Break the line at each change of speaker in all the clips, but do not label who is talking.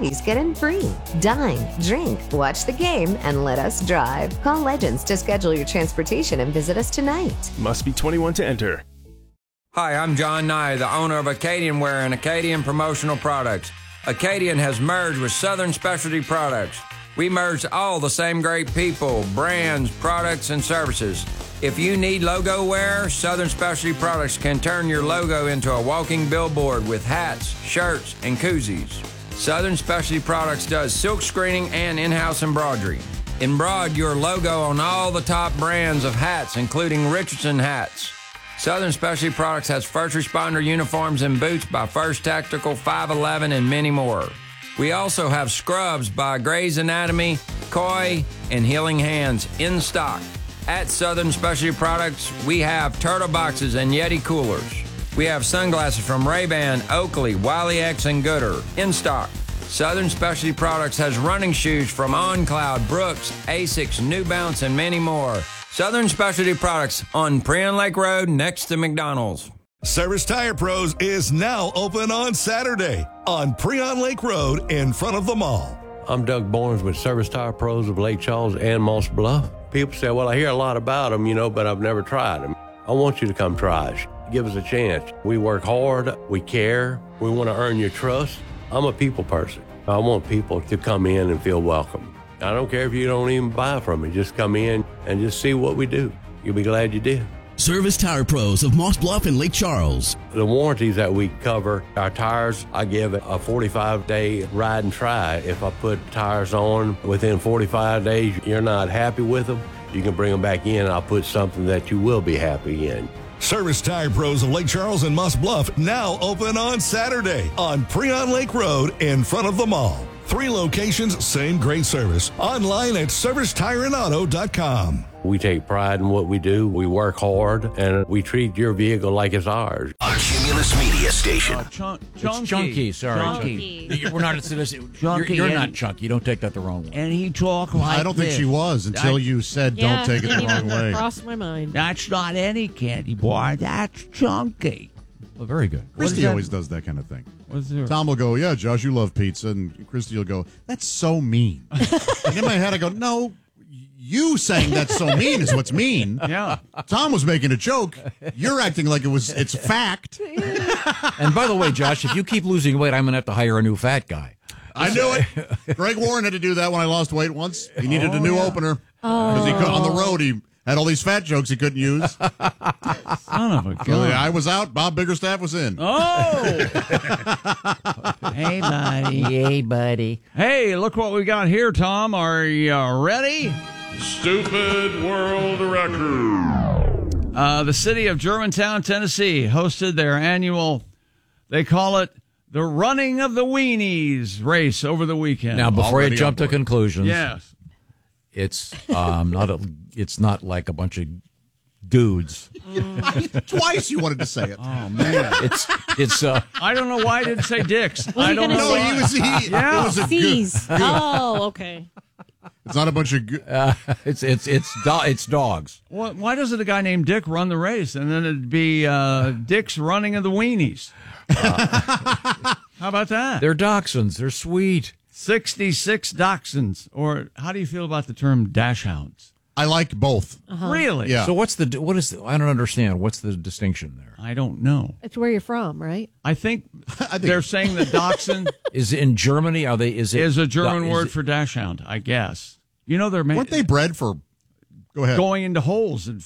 ladies get in free. Dine, drink, watch the game, and let us drive. Call Legends to schedule your transportation and visit us tonight.
Must be 21 to enter.
Hi, I'm John Nye, the owner of Acadian Wear and Acadian Promotional Products. Acadian has merged with Southern Specialty Products. We merged all the same great people, brands, products, and services. If you need logo wear, Southern Specialty Products can turn your logo into a walking billboard with hats, shirts, and koozies. Southern Specialty Products does silk screening and in-house embroidery. Embroider your logo on all the top brands of hats, including Richardson hats. Southern Specialty Products has first responder uniforms and boots by First Tactical, 511, and many more. We also have scrubs by Grey's Anatomy, Koi, and Healing Hands in stock. At Southern Specialty Products, we have turtle boxes and Yeti coolers. We have sunglasses from Ray-Ban, Oakley, Wiley X, and Gooder in stock. Southern Specialty Products has running shoes from OnCloud, Brooks, Asics, New Balance, and many more. Southern Specialty Products on Prion Lake Road next to McDonald's.
Service Tire Pros is now open on Saturday on Prion Lake Road in front of the mall.
I'm Doug Barnes with Service Tire Pros of Lake Charles and Moss Bluff. People say, well, I hear a lot about them, but I've never tried them. I want you to come try us. Give us a chance. We work hard. We care. We want to earn your trust. I'm a people person. I want people to come in and feel welcome. I don't care if you don't even buy from me. Just come in and just see what we do. You'll be glad you did.
Service Tire Pros of Moss Bluff and Lake Charles.
The warranties that we cover, our tires, I give a 45-day ride and try. If I put tires on within 45 days, you're not happy with them, you can bring them back in and I'll put something that you will be happy in.
Service Tire Pros of Lake Charles and Moss Bluff now open on Saturday on Prion Lake Road in front of the mall. 3 locations, same great service. Online at servicetireandauto.com.
We take pride in what we do. We work hard, and we treat your vehicle like it's ours.
A Cumulus Media Station.
Chunky, sorry.
Chunky.
We're not. You're not chunky. Don't take that the wrong way.
And he talked like
I don't think she was until you said don't take it the wrong way.
Crossed my mind.
That's not any candy bar. That's chunky.
Well, very good.
Christy always does that kind of thing. Tom will go, yeah, Josh, you love pizza. And Christy will go, that's so mean. And in my head, I go, no, you saying that's so mean is what's mean.
Yeah.
Tom was making a joke. You're acting like it's fact.
And by the way, Josh, if you keep losing weight, I'm going to have to hire a new fat guy.
I knew it. Greg Warren had to do that when I lost weight once. He needed a new opener. Because he on the road, he had all these fat jokes he couldn't use.
Son of a gun.
I was out. Bob Biggerstaff was in.
Oh! Hey, buddy.
Hey, buddy.
Hey, look what we got here, Tom. Are you ready?
Stupid World Record.
The city of Germantown, Tennessee, hosted their annual, they call it, the Running of the Weenies race over the weekend.
Now, before you jump to conclusions,
yes.
It's it's not like a bunch of dudes.
Twice you wanted to say it.
Oh man,
it's.
I don't know why I didn't say dicks. I don't know.
No,
why.
It was a
C's. Oh, okay.
It's not a bunch of.
It's dogs.
Why doesn't a guy named Dick run the race and then it'd be Dick's Running of the Weenies? How about that?
They're dachshunds. They're sweet.
66 dachshunds, or how do you feel about the term dash hounds?
I like both.
Really?
Yeah.
So what is? I don't understand. What's the distinction there?
I don't know.
It's where you're from, right?
I think they're saying the dachshund
is in Germany. Are they? Is
a German word for dash hound? I guess.
Weren't they bred for? Go ahead.
Going into holes and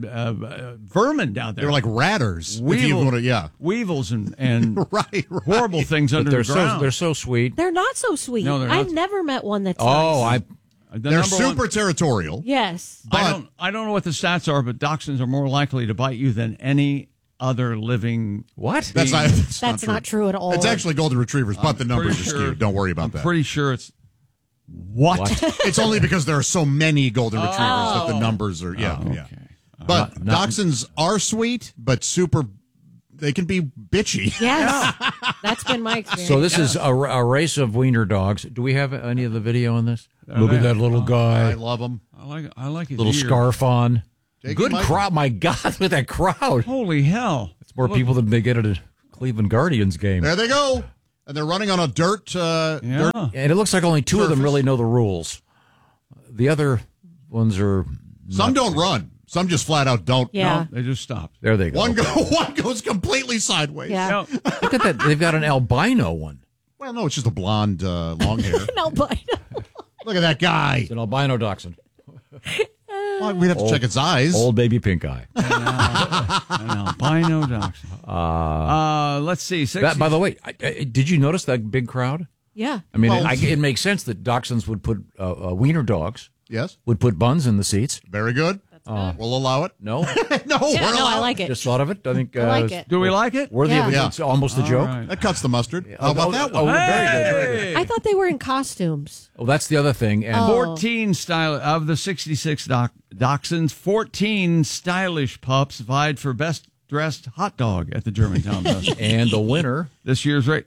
vermin down there.
They're like ratters.
Weevils and
right.
horrible things under the ground.
They're so sweet.
They're not so sweet.
No, they're not.
I've never met one that's
nice.
They're super territorial.
Yes.
But I don't know what the stats are, but dachshunds are more likely to bite you than any other living.
What?
That's not true at all.
It's actually golden retrievers, but the numbers are skewed. Don't worry about that.
I'm pretty sure it's. What?
It's only because there are so many golden retrievers that the numbers are. Yeah.
Okay.
But dachshunds are sweet, but super. They can be bitchy.
Yes. That's been my experience.
So this is a race of wiener dogs. Do we have any of the video on this? Look at that little guy.
I love him.
I like his
little
ear.
scarf on. Good
Mike.
crowd. My God, look at that crowd.
Holy hell.
It's more people than they get at a Cleveland Guardians game.
There they go. And they're running on a dirt. Dirt.
And it looks like only 2 of them really know the rules. The other ones are.
Some don't run. Some just flat out don't.
Yeah.
No, they just stop.
There they go.
One goes completely sideways.
Yeah.
Look at that. They've got an albino one.
Well, no, it's just a blonde, long hair.
No, but
Look at that guy.
It's an albino dachshund.
Well, we'd have to check its eyes.
Old baby pink eye.
An albino dachshund. Let's see.
By the way, did you notice that big crowd?
yeah.
I mean,
Well-
it makes sense that dachshunds would put wiener dogs.
Yes.
Would put buns in the seats.
Very good. We'll allow it.
No,
No,
Yeah,
we're
no, I
allowed.
like it.
just thought of it. I think.
I like it.
Do we like it?
Worthy of
Yeah.
it's almost a joke.
right.
That cuts the mustard. How about that one?
Very good. Very good.
I thought they were in costumes.
Oh, that's the other thing. And
14 style of the 66 dachshunds, 14 stylish pups vied for best dressed hot dog at the Germantown Festival.
and the winner.
This year's race.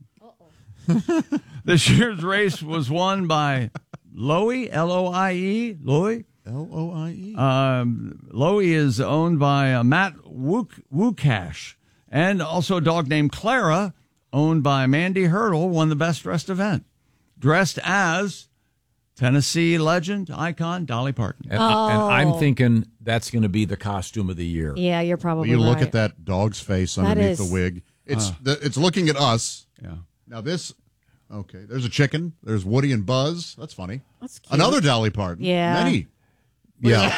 This year's race was won by Loie, L-O-I-E. Loie.
Loie.
Loie is owned by Matt Wukash, and also a dog named Clara, owned by Mandy Hurdle, won the best dressed event, dressed as Tennessee legend icon Dolly Parton.
And I'm thinking that's going to be the costume of the year.
Yeah, you're probably
You look
right.
at that dog's face
That
underneath
is-
the wig. It's looking at us.
Yeah.
Now this. Okay, there's a chicken. There's Woody and Buzz. That's funny.
That's cute.
Another Dolly Parton.
Yeah.
Many.
Yeah.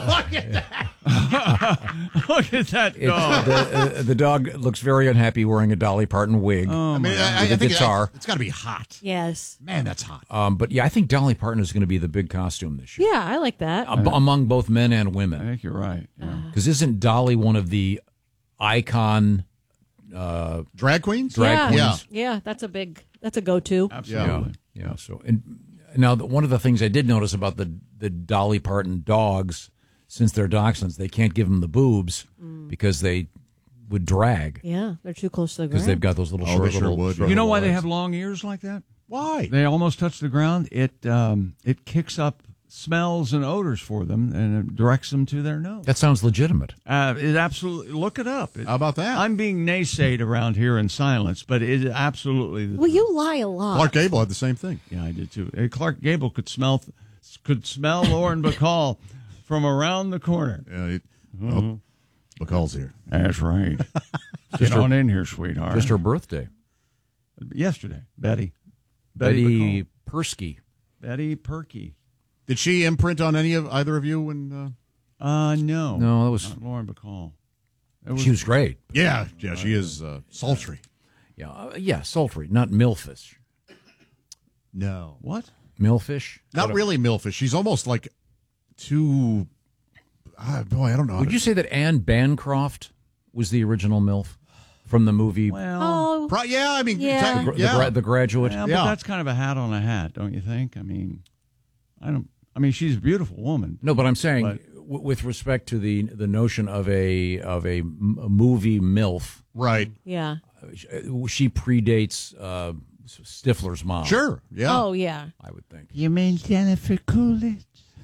Look at that dog.
The dog looks very unhappy wearing a Dolly Parton wig.
I mean, I
with a
think
guitar.
it's got to be hot.
Yes.
Man, that's hot.
But yeah, I think Dolly Parton is going to be the big costume this year.
Yeah, I like that.
Among both men and
I
women.
think you're right. Yeah.
Because isn't Dolly one of the icon
Drag queens?
yeah.
queens?
Yeah, that's a go-to.
Absolutely.
Yeah. So, and now one of the things I did notice about the Dolly Parton dogs, since they're dachshunds, they can't give them the boobs because they would drag
Yeah, they're too close to the
because
ground.
they've got those little
Oh,
short
they sure
little.
would,
short
You know
little
why they
legs.
have long ears like that?
Why?
They almost touch the ground. It kicks up smells and odors for them, and it directs them to their nose.
That sounds legitimate.
It absolutely, look it up.
How about that?
I'm being naysayed around here in silence, but it absolutely.
Well, you lie a lot.
Clark Gable had the same thing.
Yeah, I did too. Clark Gable could smell Lauren Bacall from around the corner.
Yeah, oh, McCall's here.
That's right. Get on in here, sweetheart.
Just her birthday.
Yesterday, Betty
Betty
Bacall.
Persky.
Betty Perky.
Did she imprint on either of you when?
No,
No, that was.
not Lauren Bacall.
She was great.
Yeah, she is sultry.
Yeah, sultry, not millfish.
No,
What?
Millfish.
not really Milfish. She's almost like too. Boy, I don't know.
Would you say that Anne Bancroft was the original MILF from the movie
Well,
Oh,
Yeah, I mean,
Yeah.
The Graduate?
yeah, but
Yeah.
that's kind of a hat on a hat, don't you think? I mean, she's a beautiful woman.
No, but I'm saying with respect to the notion of a movie MILF,
right?
yeah.
she predates Stifler's mom.
Sure. Yeah.
Oh, yeah.
I would think.
You mean Jennifer Coolidge?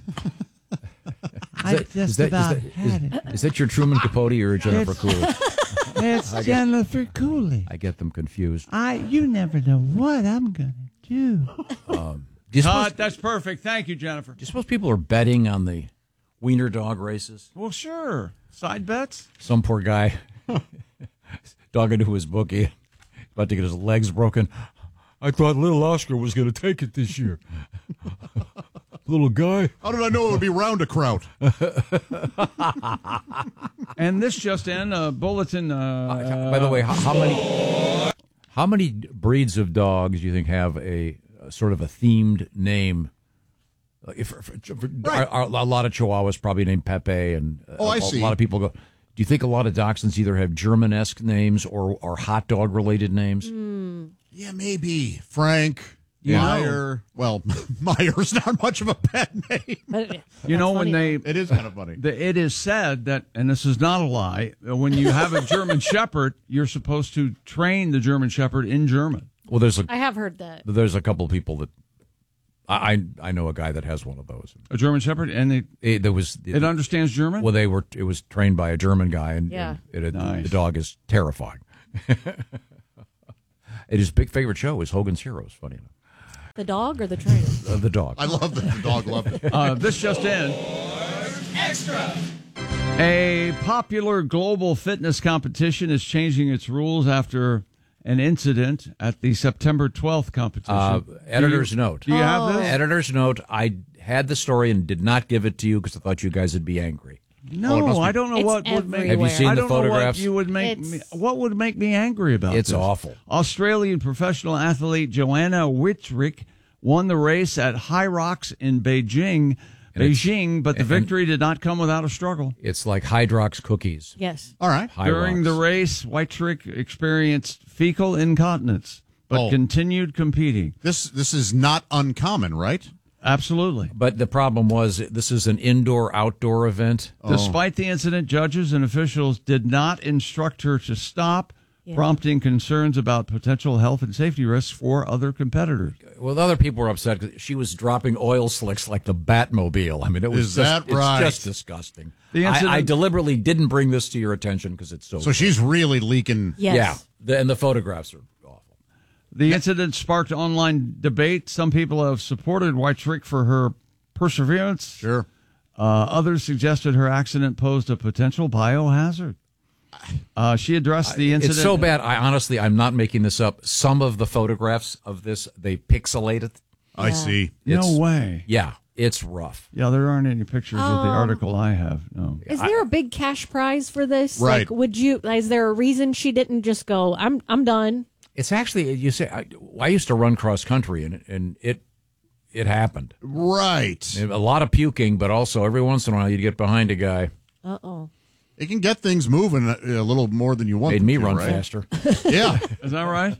Is that your Truman Capote or Jennifer Coolidge?
It's Jennifer Coolidge.
I get them confused.
You never know what I'm gonna do.
Do you suppose,
That's perfect. Thank you, Jennifer.
do you suppose people are betting on the wiener dog races?
Well, sure. Side bets.
Some poor guy dog into his bookie, about to get his legs broken. I thought little Oscar was going to take it this year. Little guy.
How did I know it would be round a kraut?
And this just in, bulletin.
By the way, how many breeds of dogs do you think have a sort of a themed name? A lot of Chihuahuas probably named Pepe, and
I
a
see.
lot of people go. Do you think a lot of dachshunds either have German-esque names or hot dog-related names?
Yeah, maybe Frank.
Yeah.
Meyer. Well, Meyer's not much of a pet name.
But
You know,
that's
when
funny.
It is kind of funny.
it is said that, and this is not a lie, when you have a German Shepherd, you're supposed to train the German Shepherd in German.
Well,
I have heard that.
there's a couple of people that I know a guy that has one of those.
A German Shepherd, and
It
understands German?
Well, it was trained by a German guy, and
Yeah.
the
Nice.
dog is terrifying. It is big favorite show is Hogan's Heroes. Funny enough,
The dog or the trainer?
the dog.
I love that the dog loved it.
This just in.
Extra.
A popular global fitness competition is changing its rules after an incident at the September 12th competition.
Editor's note.
Do you have this?
Editor's note. I had the story and did not give it to you because I thought you guys would be angry.
No, I don't know what would make.
Have you seen
I
the
don't know
photographs?
what you would make me. What would make me angry about
It's
this?
awful.
Australian professional athlete Joanna Whitrick won the race at High Rocks in Beijing, but the victory did not come without a struggle.
It's like Hydrox cookies.
Yes.
All right.
During the race, Whitrick experienced fecal incontinence, but continued competing.
This is not uncommon, right?
Absolutely.
But the problem was this is an indoor-outdoor event.
Despite the incident, judges and officials did not instruct her to stop, prompting concerns about potential health and safety risks for other competitors.
Well, the other people were upset because she was dropping oil slicks like the Batmobile. I mean, it was
Is that right?
It's just disgusting.
The incident-
I deliberately didn't bring this to your attention because it's so.
So she's really leaking.
Yes.
Yeah, and the photographs are awful.
The incident sparked online debate. Some people have supported Whitrick for her perseverance.
Sure.
Others suggested her accident posed a potential biohazard. She addressed the incident.
It's so bad. I'm not making this up. Some of the photographs of this, they pixelate it.
I see.
No way.
Yeah, it's rough.
Yeah, there aren't any pictures of the article I have. No.
Is there a big cash prize for this?
Right.
Like, is there a reason she didn't just go, I'm done?
It's actually, you say, I used to run cross country, and it happened.
Right.
A lot of puking, but also every once in a while you'd get behind a guy.
Uh-oh.
It can get things moving a little more than you want.
Made me
them to,
run
right?
faster.
Yeah.
Is that right?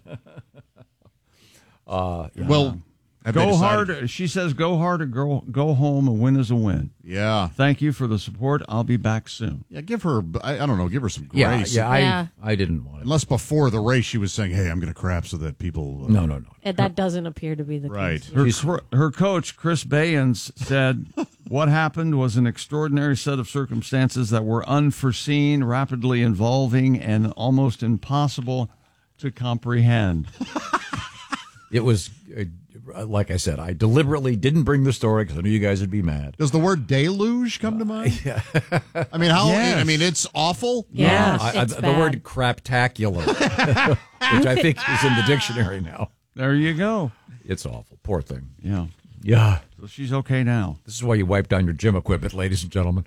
Well, have they
Go
decided-
hard. She says, go hard or go home. A win is a win.
Yeah.
Thank you for the support. I'll be back soon.
Yeah, give her, I don't know, give her some grace.
I didn't want it.
Unless before the race she was saying, hey, I'm going to crap so that people...
No.
And that doesn't appear to be the
Right.
case.
Her coach, Chris Bayens, said, what happened was an extraordinary set of circumstances that were unforeseen, rapidly evolving, and almost impossible to comprehend.
It was, like I said, I deliberately didn't bring the story because I knew you guys would be mad.
Does the word deluge come to mind?
Yeah.
I mean, how?
Yes.
I mean, it's awful.
Yes,
The word craptacular, which I think is in the dictionary now.
There you go.
It's awful. Poor thing.
Yeah.
Yeah.
So she's okay now.
This is why you wipe down your gym equipment, ladies and gentlemen.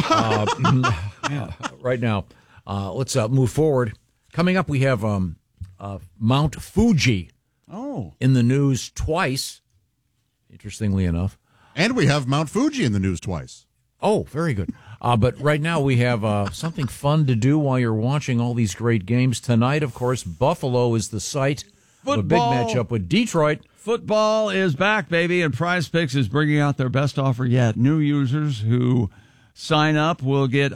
Right now, let's move forward. Coming up, we have Mount Fuji in the news twice, interestingly enough.
And we have Mount Fuji in the news twice.
Oh, very good. But right now we have something fun to do while you're watching all these great games. Tonight, of course, Buffalo is the site of a big matchup with Detroit.
Football is back, baby, and Prize Picks is bringing out their best offer yet. New users who sign up will get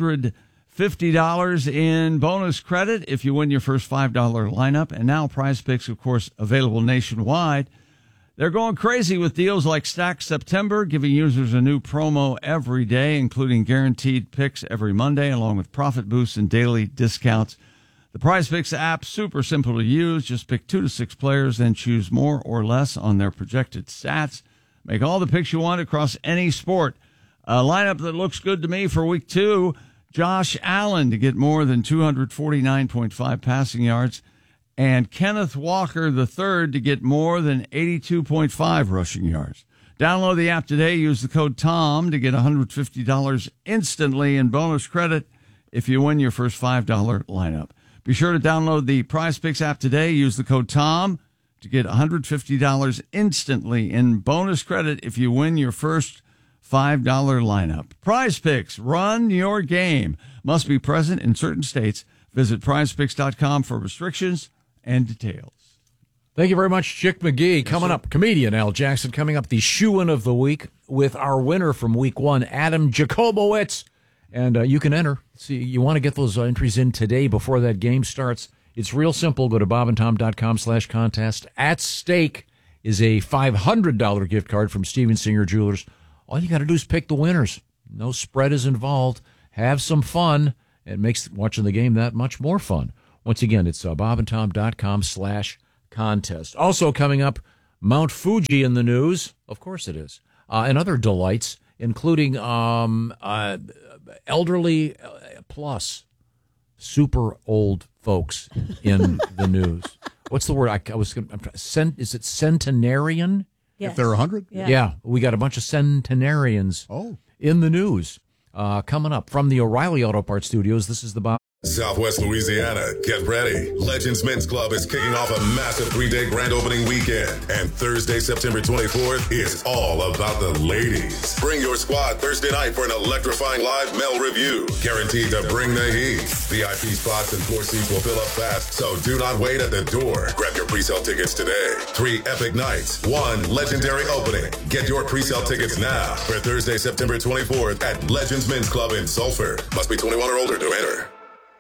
$150 in bonus credit if you win your first $5 lineup. And now Prize Picks, of course, available nationwide. They're going crazy with deals like Stack September, giving users a new promo every day, including guaranteed picks every Monday, along with profit boosts and daily discounts. The Prize Picks app, super simple to use. Just pick 2 to 6 players, then choose more or less on their projected stats. Make all the picks you want across any sport. A lineup that looks good to me for week 2, Josh Allen to get more than 249.5 passing yards, and Kenneth Walker III to get more than 82.5 rushing yards. Download the app today. Use the code TOM to get $150 instantly in bonus credit if you win your first $5 lineup. Be sure to download the Prize Picks app today. Use the code TOM to get $150 instantly in bonus credit if you win your first $5 lineup. Prize Picks, run your game. Must be present in certain states. Visit prizepicks.com for restrictions and details.
Thank you very much, Chick McGee. Coming up, comedian Al Jackson. Coming up, the shoe-in of the week with our winner from week 1, Adam Jacobowitz. And you can enter. See, you want to get those entries in today before that game starts. It's real simple. Go to bobandtom.com/contest. At stake is a $500 gift card from Steven Singer Jewelers. All you got to do is pick the winners. No spread is involved. Have some fun. It makes watching the game that much more fun. Once again, it's bobandtom.com/contest. contest. Also coming up, Mount Fuji in the news. Of course it is. And other delights, including elderly plus super old folks in the news. What's the word? Is it centenarian?
Yes.
If they're 100?
Yeah, we got a bunch of centenarians in the news. Coming up from the O'Reilly Auto Parts Studios, this is the Bob.
Southwest Louisiana, get ready. Legends Men's Club is kicking off a massive 3-day grand opening weekend. And Thursday, September 24th is all about the ladies. Bring your squad Thursday night for an electrifying live male review. Guaranteed to bring the heat. VIP spots and floor seats will fill up fast, so do not wait at the door. Grab your pre-sale tickets today. 3 epic nights, 1 legendary opening. Get your pre-sale tickets now for Thursday, September 24th at Legends Men's Club in Sulphur. Must be 21 or older to enter.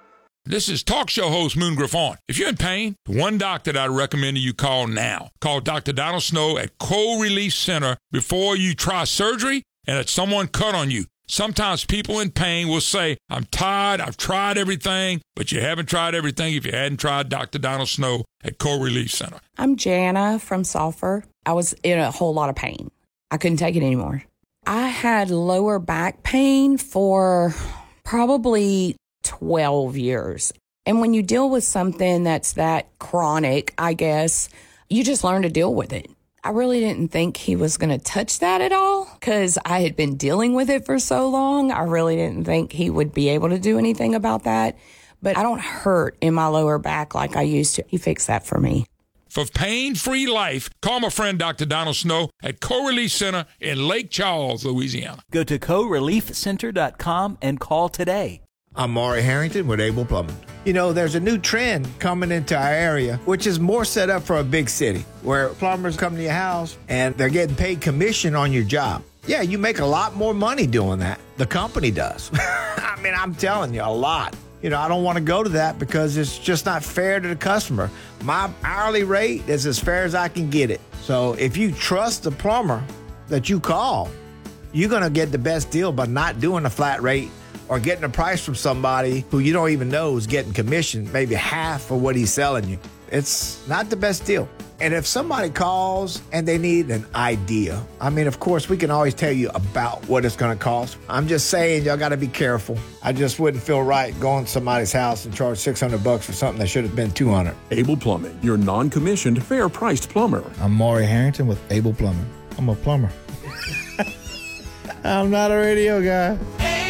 This is talk show host Moon Griffon. If you're in pain, the one doctor that I recommend you call now. Call Dr. Donald Snow at Cold Relief Center before you try surgery and that someone cut on you. Sometimes people in pain will say, I'm tired, I've tried everything, but you haven't tried everything if you hadn't tried Dr. Donald Snow at Cold Relief Center.
I'm Jana from Sulphur. I was in a whole lot of pain. I couldn't take it anymore. I had lower back pain for probably 12 years. And when you deal with something that's that chronic, I guess, you just learn to deal with it. I really didn't think he was going to touch that at all because I had been dealing with it for so long. I really didn't think he would be able to do anything about that. But I don't hurt in my lower back like I used to. He fixed that for me.
For pain-free life, call my friend Dr. Donald Snow at Co-Relief Center in Lake Charles, Louisiana.
Go to coreliefcenter.com and call today.
I'm Maury Harrington with Able Plumbing. You know, there's a new trend coming into our area, which is more set up for a big city, where plumbers come to your house and they're getting paid commission on your job. Yeah, you make a lot more money doing that. The company does. I mean, I'm telling you, a lot. You know, I don't want to go to that because it's just not fair to the customer. My hourly rate is as fair as I can get it. So if you trust the plumber that you call, you're going to get the best deal by not doing a flat rate or getting a price from somebody who you don't even know is getting commission, maybe half of what he's selling you. It's not the best deal. And if somebody calls and they need an idea, I mean, of course, we can always tell you about what it's going to cost. I'm just saying, y'all got to be careful. I just wouldn't feel right going to somebody's house and charge $600 for something that should have been $200.
Able Plumbing, your non-commissioned, fair-priced plumber.
I'm Maury Harrington with Able Plumbing. I'm a plumber. I'm not a radio guy.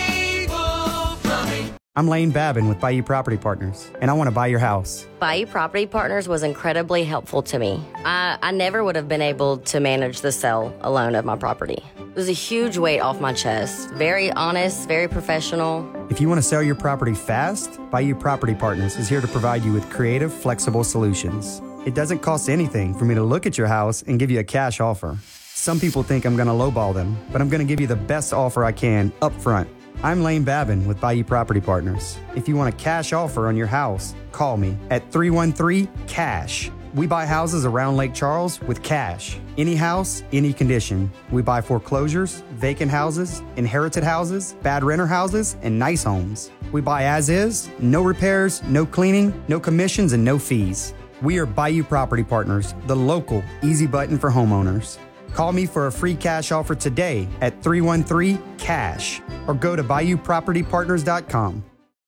I'm Lane Babin with Bayou Property Partners, and I want to buy your house.
Bayou Property Partners was incredibly helpful to me. I never would have been able to manage the sale alone of my property. It was a huge weight off my chest. Very honest, very professional.
If you want to sell your property fast, Bayou Property Partners is here to provide you with creative, flexible solutions. It doesn't cost anything for me to look at your house and give you a cash offer. Some people think I'm going to lowball them, but I'm going to give you the best offer I can up front. I'm Lane Babin with Bayou Property Partners. If you want a cash offer on your house, call me at 313-CASH. We buy houses around Lake Charles with cash. Any house, any condition. We buy foreclosures, vacant houses, inherited houses, bad renter houses, and nice homes. We buy as is, no repairs, no cleaning, no commissions, and no fees. We are Bayou Property Partners, the local easy button for homeowners. Call me for a free cash offer today at 313-CASH or go to BayouPropertyPartners.com.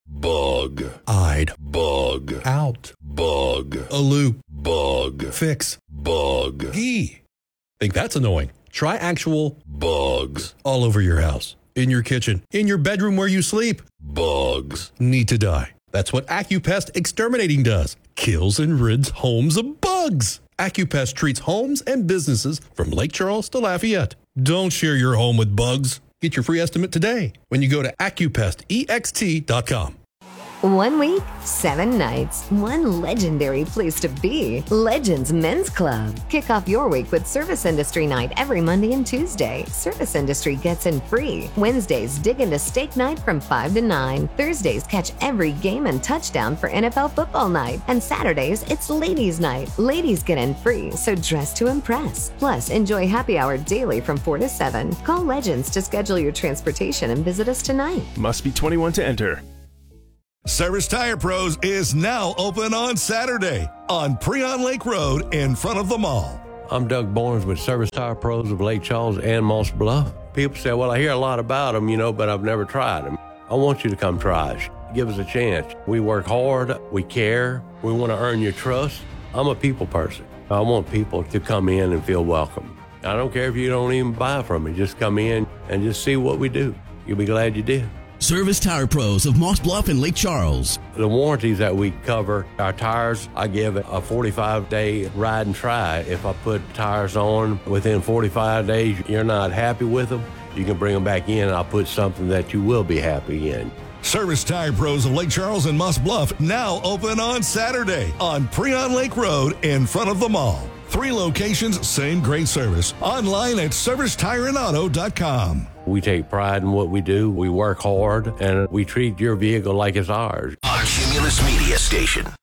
Bug-eyed, bug out, bug a loop, bug fix, bug. Gee, think that's annoying? Try actual bugs all over your house, in your kitchen, in your bedroom where you sleep. Bugs need to die. That's what AccuPest Exterminating does. Kills and rids homes of bugs. AccuPest treats homes and businesses from Lake Charles to Lafayette. Don't share your home with bugs. Get your free estimate today when you go to AccuPestEXT.com.
1 week, 7 nights, one legendary place to be. Legends Men's Club. Kick off your week with Service Industry Night every Monday and Tuesday. Service Industry gets in free. Wednesdays, dig into Steak Night from 5 to 9. Thursdays, catch every game and touchdown for NFL Football Night. And Saturdays, it's Ladies Night. Ladies get in free, so dress to impress. Plus, enjoy happy hour daily from 4 to 7. Call Legends to schedule your transportation and visit us tonight.
Must be 21 to enter.
Service Tire Pros is now open on Saturday on Preon Lake Road in front of the mall.
I'm Doug Barnes with Service Tire Pros of Lake Charles and Moss Bluff. People say, well, I hear a lot about them, but I've never tried them. I want you to come try us. Give us a chance. We work hard. We care. We want to earn your trust. I'm a people person. I want people to come in and feel welcome. I don't care if you don't even buy from me. Just come in and just see what we do. You'll be glad you did.
Service Tire Pros of Moss Bluff and Lake Charles.
The warranties that we cover, our tires, I give it a 45-day ride and try. If I put tires on within 45 days, you're not happy with them, you can bring them back in and I'll put something that you will be happy in.
Service Tire Pros of Lake Charles and Moss Bluff now open on Saturday on Preon Lake Road in front of the mall. 3 locations, same great service. Online at ServiceTireandAuto.com.
We take pride in what we do. We work hard and we treat your vehicle like it's ours.
Our Cumulus Media Station.